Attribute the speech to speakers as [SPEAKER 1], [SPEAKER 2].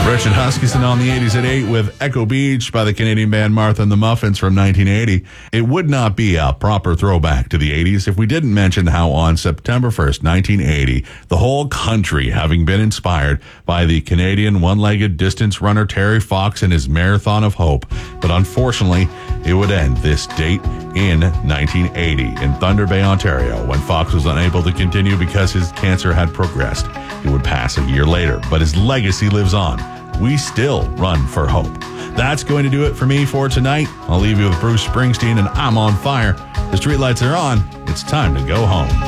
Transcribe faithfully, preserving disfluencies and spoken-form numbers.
[SPEAKER 1] Richard Huskisson on the eighties at eight with Echo Beach by the Canadian band Martha and the Muffins from nineteen eighty. It would not be a proper throwback to the eighties if we didn't mention how on September first, nineteen eighty, the whole country having been inspired by the Canadian one-legged distance runner Terry Fox and his Marathon of Hope. But unfortunately, it would end this date in nineteen eighty in Thunder Bay, Ontario, when Fox was unable to continue because his cancer had progressed. He would pass a year later, but his legacy lives on. We still run for hope. That's going to do it for me for tonight. I'll leave you with Bruce Springsteen and I'm on Fire. The streetlights are on. It's time to go home.